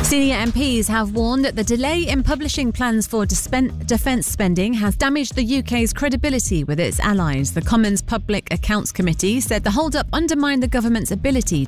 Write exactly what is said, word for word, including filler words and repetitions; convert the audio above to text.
Senior M Ps have warned that the delay in publishing plans for dispen- defence spending has damaged the U K's credibility with its allies. The Commons Public Accounts Committee said the hold-up undermined the government's ability